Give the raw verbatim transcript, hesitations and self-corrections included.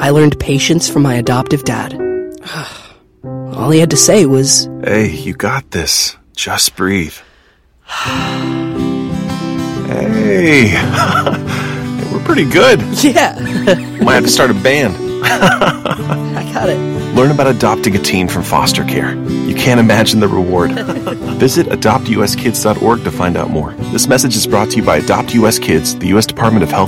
I learned patience from my adoptive dad. All he had to say was, "Hey, you got this. Just breathe." Hey, we're pretty good. yeah, Might have to start a band. I got it. Learn about adopting a teen from foster care. You can't imagine the reward. Visit adopt u s kids dot org to find out more. This message is brought to you by Adopt U S Kids, the U S Department of Health